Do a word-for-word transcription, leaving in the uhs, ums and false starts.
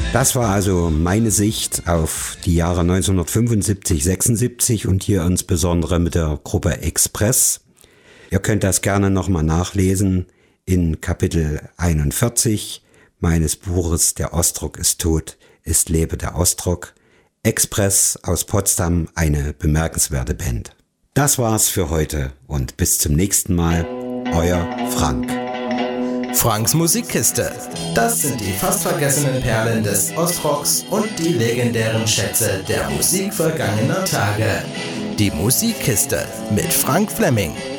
Das war also meine Sicht auf die Jahre neunzehnhundertfünfundsiebzig, sechsundsiebzig und hier insbesondere mit der Gruppe Express. Ihr könnt das gerne nochmal nachlesen in Kapitel einundvierzig meines Buches Der Ostrock ist tot, es lebe der Ostrock. Express aus Potsdam, eine bemerkenswerte Band. Das war's für heute und bis zum nächsten Mal, euer Frank. Franks Musikkiste. Das sind die fast vergessenen Perlen des Ostrocks und die legendären Schätze der Musik vergangener Tage. Die Musikkiste mit Frank Fleming.